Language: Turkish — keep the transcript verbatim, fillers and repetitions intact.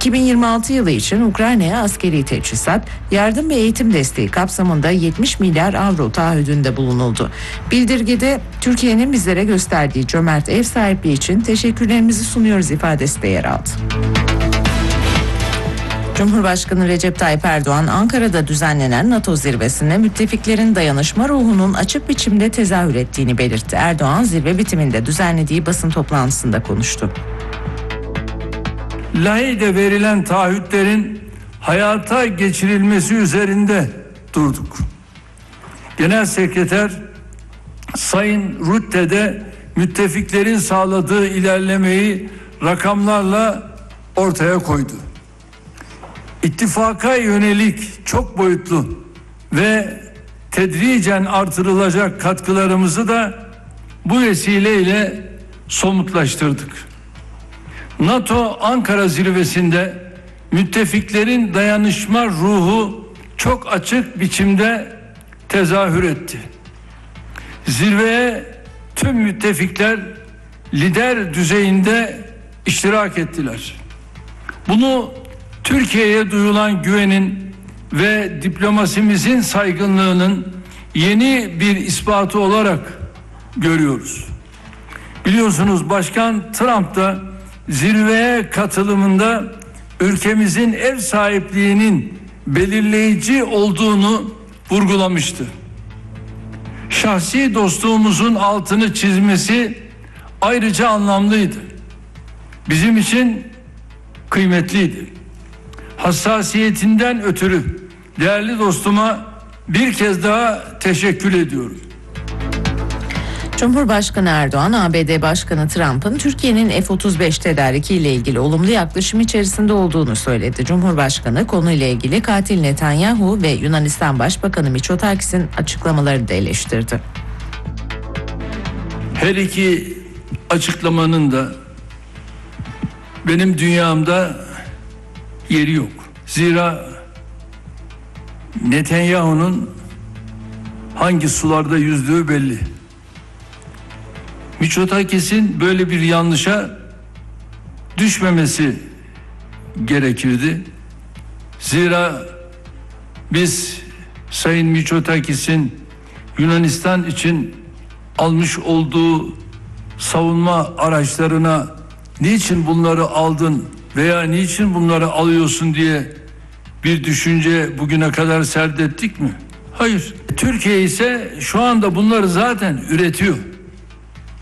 iki bin yirmi altı yılı için Ukrayna'ya askeri teçhizat, yardım ve eğitim desteği kapsamında yetmiş milyar avro taahhüdünde bulunuldu. Bildirgede Türkiye'nin bizlere gösterdiği cömert ev sahipliği için teşekkürlerimizi sunuyoruz ifadesi de yer aldı. Cumhurbaşkanı Recep Tayyip Erdoğan, Ankara'da düzenlenen NATO zirvesinde müttefiklerin dayanışma ruhunun açık biçimde tezahür ettiğini belirtti. Erdoğan, zirve bitiminde düzenlediği basın toplantısında konuştu. Lahey'de verilen taahhütlerin hayata geçirilmesi üzerinde durduk. Genel Sekreter Sayın Rutte de müttefiklerin sağladığı ilerlemeyi rakamlarla ortaya koydu. İttifaka yönelik çok boyutlu ve tedricen artırılacak katkılarımızı da bu vesileyle somutlaştırdık. NATO Ankara zirvesinde müttefiklerin dayanışma ruhu çok açık biçimde tezahür etti. Zirveye tüm müttefikler lider düzeyinde iştirak ettiler. Bunu Türkiye'ye duyulan güvenin ve diplomasimizin saygınlığının yeni bir ispatı olarak görüyoruz. Biliyorsunuz Başkan Trump da zirveye katılımında ülkemizin ev sahipliğinin belirleyici olduğunu vurgulamıştı. Şahsi dostluğumuzun altını çizmesi ayrıca anlamlıydı. Bizim için kıymetliydi. Hassasiyetinden ötürü değerli dostuma bir kez daha teşekkür ediyorum. Cumhurbaşkanı Erdoğan, A B D Başkanı Trump'ın Türkiye'nin F otuz beş tedarikiyle ilgili olumlu yaklaşım içerisinde olduğunu söyledi. Cumhurbaşkanı konuyla ilgili katil Netanyahu ve Yunanistan Başbakanı Mitsotakis'in açıklamalarını da eleştirdi. Her iki açıklamanın da benim dünyamda yeri yok. Zira Netanyahu'nun hangi sularda yüzdüğü belli. Mitsotakis'in böyle bir yanlışa düşmemesi gerekirdi. Zira biz Sayın Mitsotakis'in Yunanistan için almış olduğu savunma araçlarına niçin bunları aldın veya niçin bunları alıyorsun diye bir düşünce bugüne kadar serdettik mi? Hayır. Türkiye ise şu anda bunları zaten üretiyor.